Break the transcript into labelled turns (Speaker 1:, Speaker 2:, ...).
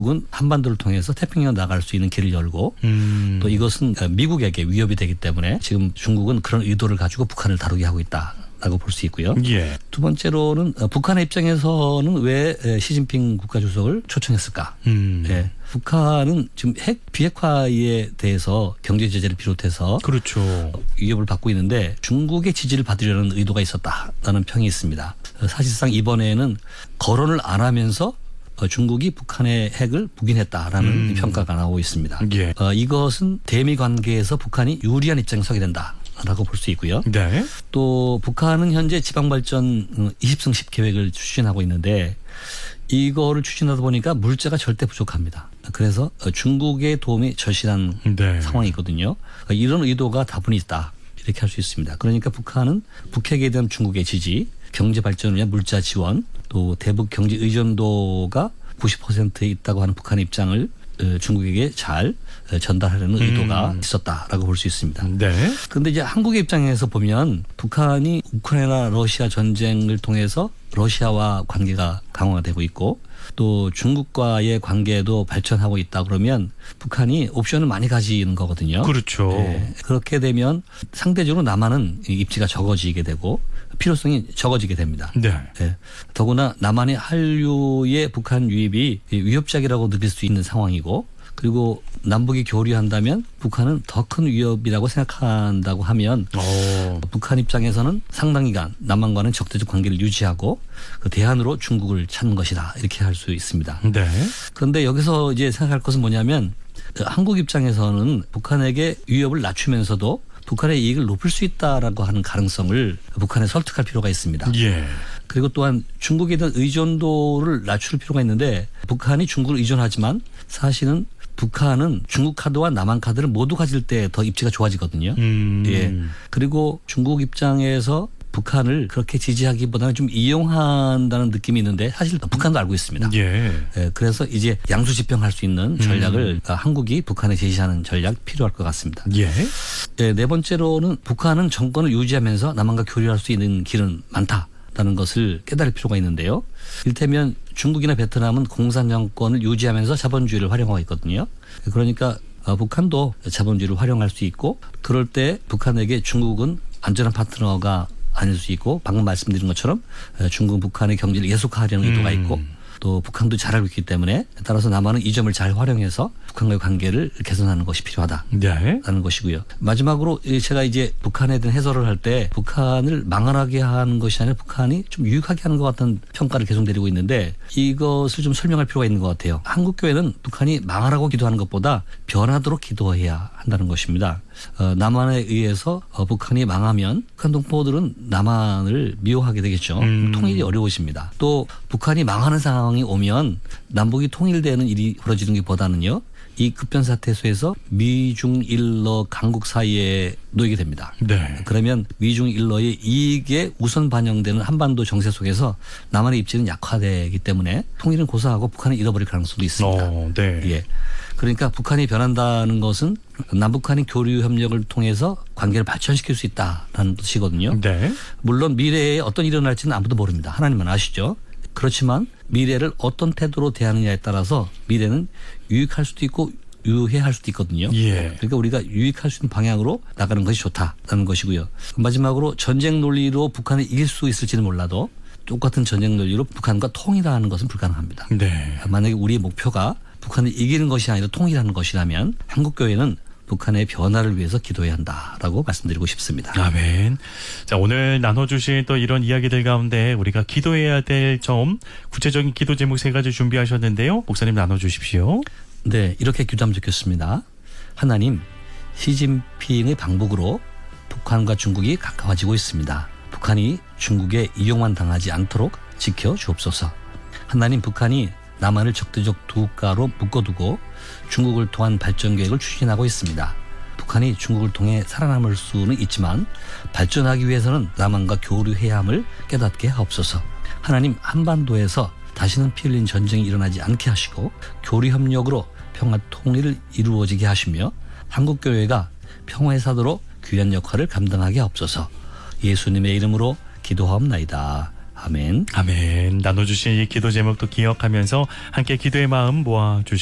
Speaker 1: 은 한반도를 통해서 태평양 나갈 수 있는 길을 열고 또 이것은 미국에게 위협이 되기 때문에 지금 중국은 그런 의도를 가지고 북한을 다루게 하고 있다라고 볼 수 있고요.
Speaker 2: 예.
Speaker 1: 두 번째로는 북한의 입장에서는 왜 시진핑 국가주석을 초청했을까? 네. 북한은 지금 핵 비핵화에 대해서 경제 제재를 비롯해서
Speaker 2: 그렇죠.
Speaker 1: 위협을 받고 있는데 중국의 지지를 받으려는 의도가 있었다라는 평이 있습니다. 사실상 이번에는 거론을 안 하면서 중국이 북한의 핵을 북인했다라는 평가가 나오고 있습니다.
Speaker 2: 예.
Speaker 1: 이것은 대미 관계에서 북한이 유리한 입장에 서게 된다라고 볼 수 있고요.
Speaker 2: 네.
Speaker 1: 또 북한은 현재 지방발전 20성 10 계획을 추진하고 있는데 이거를 추진하다 보니까 물자가 절대 부족합니다. 그래서 중국의 도움이 절실한
Speaker 2: 네.
Speaker 1: 상황이거든요. 이런 의도가 다분히 있다. 이렇게 할 수 있습니다. 그러니까 북한은 북핵에 대한 중국의 지지, 경제 발전을 위한 물자 지원, 또 대북 경제 의존도가 90%에 있다고 하는 북한의 입장을 중국에게 잘 전달하려는 의도가 있었다라고 볼 수 있습니다.
Speaker 2: 네.
Speaker 1: 그런데 이제 한국의 입장에서 보면 북한이 우크라이나 러시아 전쟁을 통해서 러시아와 관계가 강화되고 있고 또 중국과의 관계도 발전하고 있다 그러면 북한이 옵션을 많이 가지는 거거든요.
Speaker 2: 그렇죠.
Speaker 1: 네. 그렇게 되면 상대적으로 남한은 입지가 적어지게 되고 필요성이 적어지게 됩니다.
Speaker 2: 네.
Speaker 1: 네. 더구나 남한의 한류의 북한 유입이 위협적이라고 느낄 수 있는 상황이고 그리고 남북이 교류한다면 북한은 더 큰 위협이라고 생각한다고 하면 북한 입장에서는 상당 기간 남한과는 적대적 관계를 유지하고 그 대안으로 중국을 찾는 것이다 이렇게 할 수 있습니다.
Speaker 2: 네.
Speaker 1: 그런데 여기서 이제 생각할 것은 뭐냐면 한국 입장에서는 북한에게 위협을 낮추면서도 북한의 이익을 높일 수 있다라고 하는 가능성을 북한에 설득할 필요가 있습니다.
Speaker 2: 예.
Speaker 1: 그리고 또한 중국에 대한 의존도를 낮출 필요가 있는데 북한이 중국을 의존하지만 사실은 북한은 중국 카드와 남한 카드를 모두 가질 때 더 입지가 좋아지거든요. 예. 그리고 중국 입장에서 북한을 그렇게 지지하기보다는 좀 이용한다는 느낌이 있는데 사실 북한도 알고 있습니다.
Speaker 2: 예.
Speaker 1: 예. 그래서 이제 양수집병할 수 있는 전략을 한국이 북한에 제시하는 전략 필요할 것 같습니다.
Speaker 2: 예.
Speaker 1: 예. 네 번째로는 북한은 정권을 유지하면서 남한과 교류할 수 있는 길은 많다라는 것을 깨달을 필요가 있는데요. 이를테면 중국이나 베트남은 공산 정권을 유지하면서 자본주의를 활용하고 있거든요. 그러니까 북한도 자본주의를 활용할 수 있고 그럴 때 북한에게 중국은 안전한 파트너가 아닐 수 있고 방금 말씀드린 것처럼 중국 북한의 경제를 예속화하려는 의도가 있고 또 북한도 잘 알고 있기 때문에 따라서 남한은 이 점을 잘 활용해서 북한과의 관계를 개선하는 것이 필요하다라는
Speaker 2: 네.
Speaker 1: 것이고요. 마지막으로 제가 이제 북한에 대한 해설을 할 때 북한을 망언하게 하는 것이 아니라 북한이 좀 유익하게 하는 것 같은 평가를 계속 내리고 있는데 이것을 좀 설명할 필요가 있는 것 같아요. 한국 교회는 북한이 망하라고 기도하는 것보다 변하도록 기도해야 한다는 것입니다. 남한에 의해서 북한이 망하면 북한 동포들은 남한을 미워하게 되겠죠. 통일이 어려워집니다. 또 북한이 망하는 상황이 오면 남북이 통일되는 일이 벌어지는 것보다는요. 이 급변 사태 속에서 미중일러 강국 사이에 놓이게 됩니다.
Speaker 2: 네.
Speaker 1: 그러면 미중일러의 이익에 우선 반영되는 한반도 정세 속에서 남한의 입지는 약화되기 때문에 통일은 고사하고 북한을 잃어버릴 가능성도 있습니다.
Speaker 2: 네.
Speaker 1: 예. 그러니까 북한이 변한다는 것은 남북한이 교류 협력을 통해서 관계를 발전시킬 수 있다라는 뜻이거든요.
Speaker 2: 네.
Speaker 1: 물론 미래에 어떤 일이 일어날지는 아무도 모릅니다. 하나님만 아시죠. 그렇지만 미래를 어떤 태도로 대하느냐에 따라서 미래는 유익할 수도 있고 유해할 수도 있거든요.
Speaker 2: 예.
Speaker 1: 그러니까 우리가 유익할 수 있는 방향으로 나가는 것이 좋다라는 것이고요. 마지막으로 전쟁 논리로 북한을 이길 수 있을지는 몰라도 똑같은 전쟁 논리로 북한과 통일하는 것은 불가능합니다.
Speaker 2: 네.
Speaker 1: 만약에 우리의 목표가 북한을 이기는 것이 아니라 통일하는 것이라면 한국교회는 북한의 변화를 위해서 기도해야 한다라고 말씀드리고 싶습니다.
Speaker 2: 아멘. 자, 오늘 나눠주신 또 이런 이야기들 가운데 우리가 기도해야 될 점, 구체적인 기도 제목 3가지 준비하셨는데요. 목사님 나눠주십시오.
Speaker 1: 네, 이렇게 기도하면 좋겠습니다. 하나님, 시진핑의 방북으로 북한과 중국이 가까워지고 있습니다. 북한이 중국에 이용만 당하지 않도록 지켜주옵소서. 하나님, 북한이 남한을 적대적 국가로 묶어두고 중국을 통한 발전 계획을 추진하고 있습니다. 북한이 중국을 통해 살아남을 수는 있지만 발전하기 위해서는 남한과 교류해야 함을 깨닫게 하옵소서. 하나님, 한반도에서 다시는 피 흘린 전쟁이 일어나지 않게 하시고 교류 협력으로 평화 통일을 이루어지게 하시며 한국교회가 평화의 사도로 귀한 역할을 감당하게 하옵소서. 예수님의 이름으로 기도하옵나이다. 아멘.
Speaker 2: 아멘. 나눠주신 이 기도 제목도 기억하면서 함께 기도의 마음 모아주시기